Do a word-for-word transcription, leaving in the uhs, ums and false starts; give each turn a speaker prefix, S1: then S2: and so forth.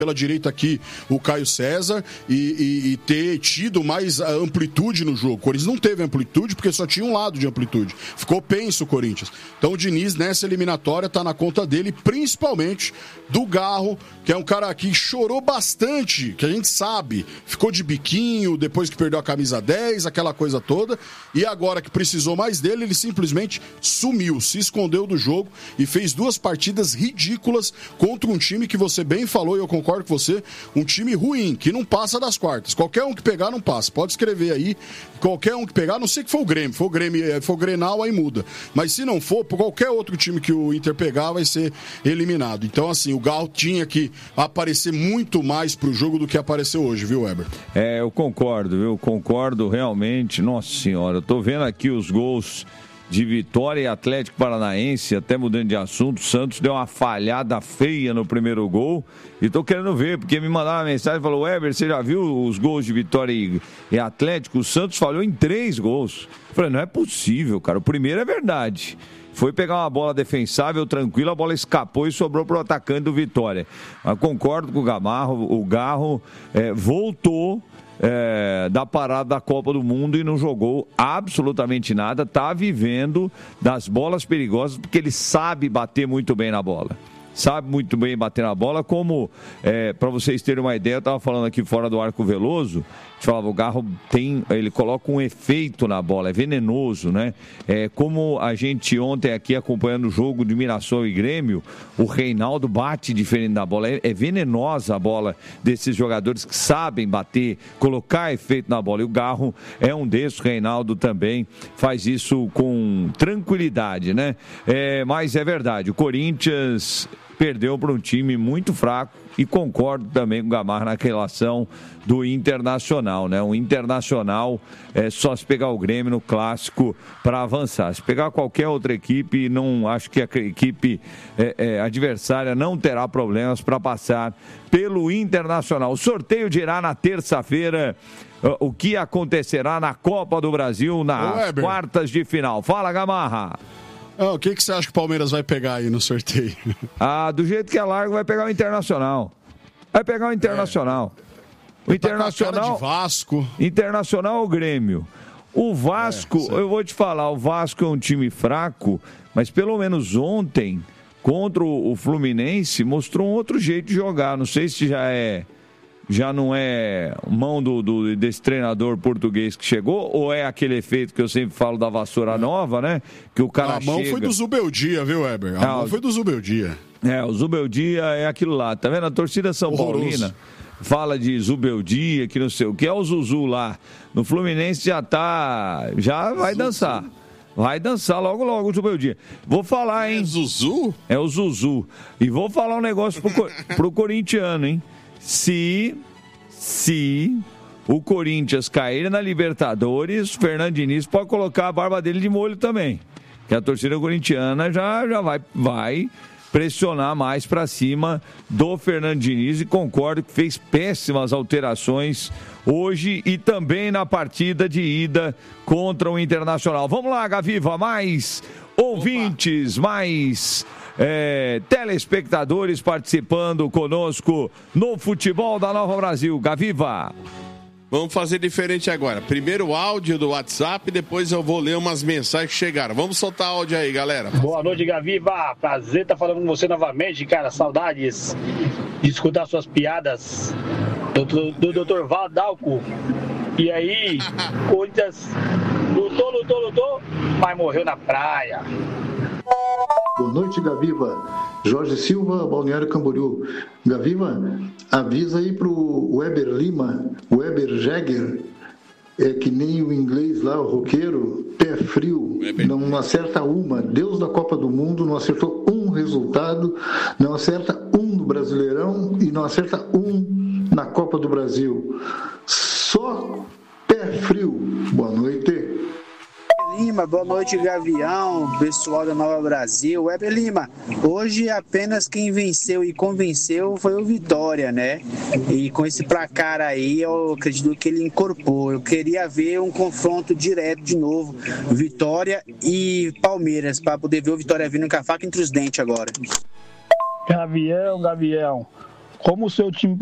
S1: pela direita aqui o Caio César e, e, e ter tido mais amplitude no jogo. O Corinthians não teve amplitude porque só tinha um lado de amplitude. Ficou penso o Corinthians. Então o Diniz nessa eliminatória tá na conta dele, principalmente do Garro, que é um cara que chorou bastante, que a gente sabe, ficou de biquinho depois que perdeu a camisa dez, aquela coisa toda, e agora que precisou mais dele, ele simplesmente sumiu, se escondeu do jogo e fez duas partidas ridículas contra um time que você bem falou, e eu concordo com você, um time ruim, que não passa das quartas. Qualquer um que pegar não passa. Pode escrever aí, qualquer um que pegar, não sei que foi o Grêmio, foi o Grêmio, foi o Grenal, aí muda. Mas se não for, por qualquer outro time que o Inter pegar, vai ser eliminado. Então, assim, o Galo tinha que aparecer muito mais pro jogo do que apareceu hoje, viu, Weber?
S2: É, eu concordo, eu concordo realmente. Nossa senhora, eu tô vendo aqui os gols de Vitória e Atlético Paranaense, até mudando de assunto, o Santos deu uma falhada feia no primeiro gol e tô querendo ver, porque me mandaram uma mensagem e falou, Weber, você já viu os gols de Vitória e, e Atlético? O Santos falhou em três gols. Eu falei, não é possível, cara, o primeiro é verdade. Foi pegar uma bola defensável, tranquila, a bola escapou e sobrou pro atacante do Vitória. Mas concordo com o Gamarro, o Garro é, voltou É, da parada da Copa do Mundo e não jogou absolutamente nada, tá vivendo das bolas perigosas, porque ele sabe bater muito bem na bola. Sabe muito bem bater na bola, como, é, para vocês terem uma ideia, eu estava falando aqui fora do Arco Veloso, a gente falava, o Garro tem, ele coloca um efeito na bola, é venenoso, né? É, como a gente ontem aqui acompanhando o jogo de Mirassol e Grêmio, o Reinaldo bate diferente da bola, é, é venenosa a bola desses jogadores que sabem bater, colocar efeito na bola, e o Garro é um desses, o Reinaldo também faz isso com tranquilidade, né? É, mas é verdade, o Corinthians perdeu para um time muito fraco e concordo também com o Gamarra na relação do Internacional, né? O Internacional é só se pegar o Grêmio no clássico para avançar. Se pegar qualquer outra equipe, não acho que a equipe é, é, adversária não terá problemas para passar pelo Internacional. O sorteio dirá na terça-feira o que acontecerá na Copa do Brasil nas quartas de final. Fala, Gamarra!
S1: Oh, o que, que você acha que o Palmeiras vai pegar aí no sorteio?
S2: Ah, do jeito que é largo, vai pegar o Internacional. Vai pegar o Internacional. É. O Internacional.
S1: Tá com a cara de Vasco.
S2: Internacional ou Grêmio? O Vasco, é, eu vou te falar, o Vasco é um time fraco, mas pelo menos ontem, contra o Fluminense, mostrou um outro jeito de jogar. Não sei se já é. Já não é mão do, do, desse treinador português que chegou, ou é aquele efeito que eu sempre falo da vassoura nova, né? Que o cara chega...
S1: A mão chega... foi do Zubeldia, viu, Weber? A ah, mão foi do Zubeldia.
S2: É, o Zubeldia é aquilo lá, tá vendo? A torcida São Horroroso. Paulina fala de Zubeldia, que não sei o que, é o Zuzu lá. No Fluminense já tá... já vai Zuzu. dançar. Vai dançar logo, logo o Zubeldia. Vou falar, hein?
S1: É Zuzu?
S2: É o Zuzu. E vou falar um negócio pro, pro corintiano, hein? Se, se o Corinthians cair na Libertadores, o Fernando Diniz pode colocar a barba dele de molho também. Que a torcida corintiana já, já vai, vai pressionar mais para cima do Fernando Diniz, e concordo que fez péssimas alterações hoje e também na partida de ida contra o Internacional. Vamos lá, Gaviva, mais ouvintes, Opa. mais... É, telespectadores participando conosco no Futebol da Nova Brasil. Gaviva.
S3: Vamos fazer diferente agora. Primeiro o áudio do WhatsApp, depois eu vou ler umas mensagens que chegaram. Vamos soltar áudio aí, galera.
S4: Boa noite, Gaviva. Prazer estar falando com você novamente, cara. Saudades de escutar suas piadas do, do, do doutor Valdalco. E aí, Corinthians lutou, lutou, lutou, mas morreu na praia.
S5: Boa noite, Gaviva. Jorge Silva, Balneário Camboriú. Gaviva, avisa aí pro Weber Lima, Weber Jäger, é que nem o inglês lá, o roqueiro, pé frio, não acerta uma. Deus da Copa do Mundo não acertou um resultado, não acerta um no Brasileirão e não acerta um na Copa do Brasil. Só pé frio. Boa noite.
S6: Lima, boa noite, Gavião, pessoal da Nova Brasil. Weber Lima, hoje apenas quem venceu e convenceu foi o Vitória, né? E com esse placar aí, eu acredito que ele incorporou. Eu queria ver um confronto direto de novo, Vitória e Palmeiras, para poder ver o Vitória vindo com a faca entre os dentes agora.
S4: Gavião, Gavião,
S7: como o seu time